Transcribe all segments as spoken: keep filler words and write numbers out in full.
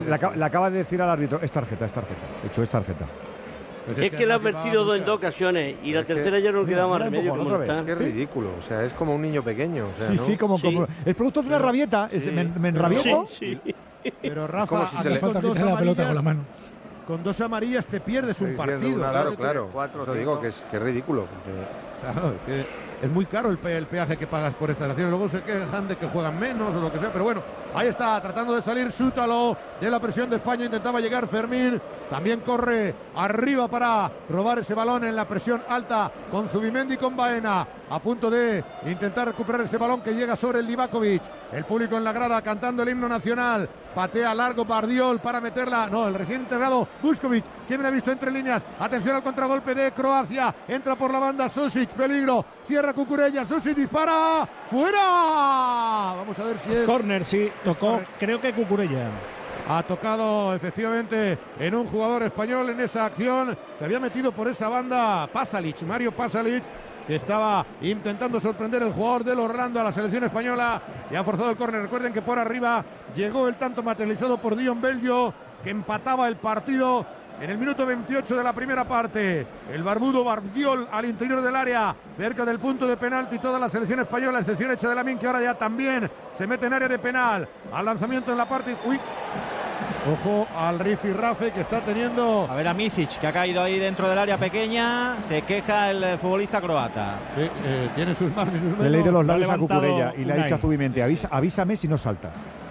Le acaba, le acaba de decir al árbitro, es tarjeta, es tarjeta. De hecho, es tarjeta. Pues es, es que, que le han vertido dos en dos ocasiones y la tercera ya no queda más remedio. Como está. Es que es ridículo, o sea, es como un niño pequeño. O sea, sí, ¿no? sí, como, sí. como es producto de una rabieta. Sí. Es, me, me enrabieto. Sí, sí. Pero Rafa, si se le falta quitar la pelota con la mano. Con dos amarillas te pierdes un partido. Una, claro, claro. Cuatro, Eso digo que es, que es ridículo. Porque... Claro, es que es muy caro el, pe el peaje que pagas por estas acciones. Luego se quejan de que juegan menos o lo que sea. Pero bueno, ahí está, tratando de salir Sútalo de la presión de España. Intentaba llegar Fermín. También corre arriba para robar ese balón en la presión alta con Zubimendi y con Baena. A punto de intentar recuperar ese balón que llega sobre el Livakovic. El público en la grada cantando el himno nacional. Patea largo Bardiol para meterla. No, el recién integrado Vuskovic. ¿Quién me ha visto entre líneas? Atención al contragolpe de Croacia. Entra por la banda Susic. Peligro. Cierra Cucurella. Susic dispara. ¡Fuera! Vamos a ver si es. Corner, sí. Tocó, creo que Cucurella. Ha tocado efectivamente en un jugador español en esa acción. Se había metido por esa banda Pasalic, Mario Pasalic, que estaba intentando sorprender el jugador del Orlando a la selección española y ha forzado el córner. Recuerden que por arriba llegó el tanto materializado por Dion Bello, que empataba el partido en el minuto veintiocho de la primera parte. El barbudo Bardiol al interior del área, cerca del punto de penalti. Toda la selección española, a excepción hecha de Lamin, que ahora ya también se mete en área de penal. Al lanzamiento en la parte... Uy. Ojo al Rifi Rafe que está teniendo... A ver a Misic, que ha caído ahí dentro del área pequeña. Se queja el futbolista croata. Sí, eh, tiene sus más y sus menos. Le he leído los labios a Cucurella y le ha dicho a Zubimendi, avisa, avísame si no salta.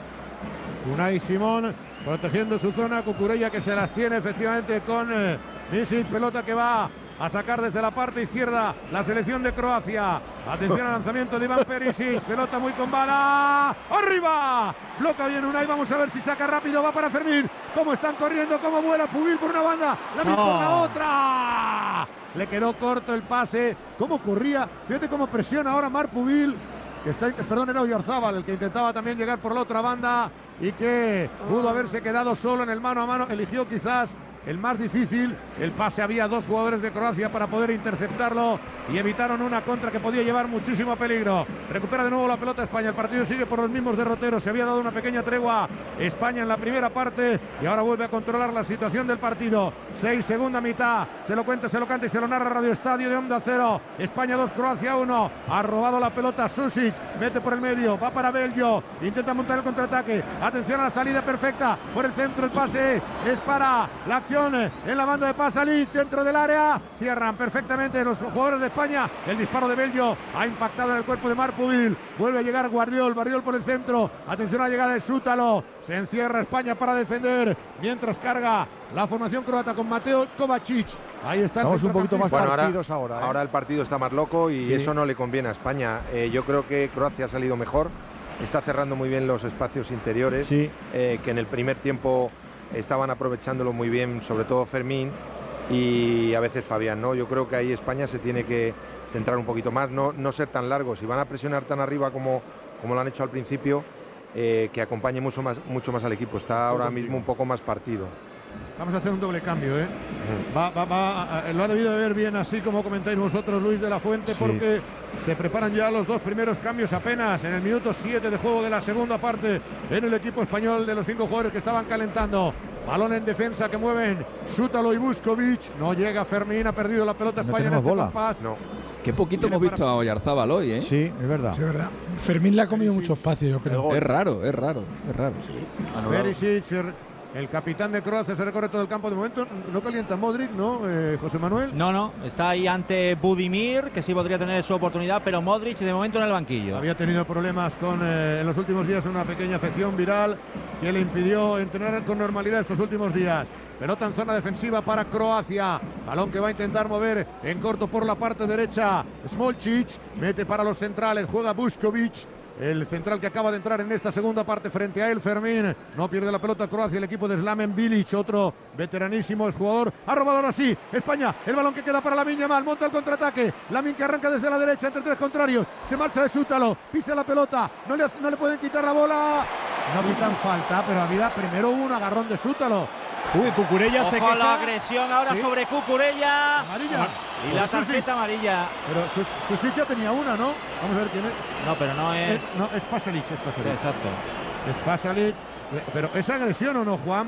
Unai Simón protegiendo su zona. Cucurella que se las tiene efectivamente con eh, Misic. Pelota que va a sacar desde la parte izquierda la selección de Croacia. Atención al lanzamiento de Iván Perisic. Pelota muy con bala. ¡Arriba! Bloca bien Unai. Vamos a ver si saca rápido. Va para Fermín. Cómo están corriendo, cómo vuela Pubil por una banda. Lamin no. por la otra. Le quedó corto el pase. Cómo corría. Fíjate cómo presiona ahora Marc Pubil. Que está, perdón, era Oyarzábal el que intentaba también llegar por la otra banda y que pudo haberse quedado solo en el mano a mano. Eligió quizás el más difícil. El pase, había dos jugadores de Croacia para poder interceptarlo y evitaron una contra que podía llevar muchísimo peligro. Recupera de nuevo la pelota España. El partido sigue por los mismos derroteros. Se había dado una pequeña tregua España en la primera parte y ahora vuelve a controlar la situación del partido. Seis, segunda mitad. Se lo cuenta, se lo canta y se lo narra Radio Estadio de Onda Cero. España dos, Croacia uno. Ha robado la pelota Susic. Mete por el medio. Va para Bello. Intenta montar el contraataque. Atención a la salida perfecta. Por el centro el pase es para la acción en la banda de Pasalic dentro del área. Cierran perfectamente los jugadores de España. El disparo de Bello ha impactado en el cuerpo de Marc Pubil. Vuelve a llegar Guardiol. Guardiol por el centro. Atención a la llegada de Sútalo. Se encierra España para defender mientras carga la formación croata con Mateo Kovacic. Ahí está. Vamos un poquito más bueno, partidos ahora. Ahora, ¿eh? Ahora el partido está más loco y sí. eso no le conviene a España. Eh, yo creo que Croacia ha salido mejor. Está cerrando muy bien los espacios interiores. Sí. Eh, que en el primer tiempo estaban aprovechándolo muy bien, sobre todo Fermín y a veces Fabián, ¿no? Yo creo que ahí España se tiene que centrar un poquito más, no, no ser tan largos. Si van a presionar tan arriba como, como lo han hecho al principio, eh, que acompañe mucho más, mucho más al equipo. Está ahora mismo un poco más partido. Vamos a hacer un doble cambio, ¿eh? Uh-huh. va, va, va, lo ha debido de ver bien así como comentáis vosotros, Luis de la Fuente, sí. Porque se preparan ya los dos primeros cambios apenas en el minuto siete de juego de la segunda parte en el equipo español de los cinco jugadores que estaban calentando. Balón en defensa que mueven Sútalo y Vuskovic. No llega Fermín, ha perdido la pelota no España en este bola. compás. No. Qué poquito hemos visto a Oyarzábal hoy, ¿eh? Sí, es verdad. Sí, es verdad. Fermín le ha comido mucho espacio, yo creo. Es raro, es raro, es raro. Sí. Perisic, el capitán de Croacia, se recorre todo el campo. De momento no calienta Modric, ¿no, eh, José Manuel? No, no, está ahí ante Budimir, que sí podría tener su oportunidad, pero Modric de momento en el banquillo. Había tenido problemas con eh, en los últimos días una pequeña afección viral que le impidió entrenar con normalidad estos últimos días. Pelota en zona defensiva para Croacia. Balón que va a intentar mover en corto por la parte derecha. Smolcic mete para los centrales. Juega Vuskovic. El central que acaba de entrar en esta segunda parte frente a él, Fermín. No pierde la pelota Croacia, el equipo de Slaven Bilic, otro veteranísimo jugador. Ha robado ahora sí España, el balón que queda para Lamin Yamal, monta el contraataque. Lamin que arranca desde la derecha entre tres contrarios. Se marcha de Sútalo, pisa la pelota, no le, no le pueden quitar la bola. No quitan falta, pero había primero un agarrón de Sútalo. Uy, Cucurella Ojo se queja. la agresión ahora ¿Sí? sobre Cucurella. Amarilla. Y la tarjeta amarilla. Pero Susic ya tenía una, ¿no? Vamos a ver quién es. No, pero no es. es no, es Pasalic, es Pasalic. Sí, exacto. Es Pasalic. Pero ¿es agresión o no, Juan?